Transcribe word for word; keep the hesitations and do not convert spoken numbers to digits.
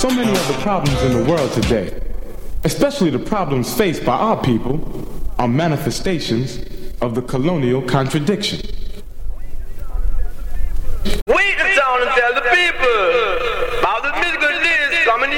So many of the problems in the world today, especially the problems faced by our people, are manifestations of the colonial contradiction. We in town and tell the people about the musical days coming.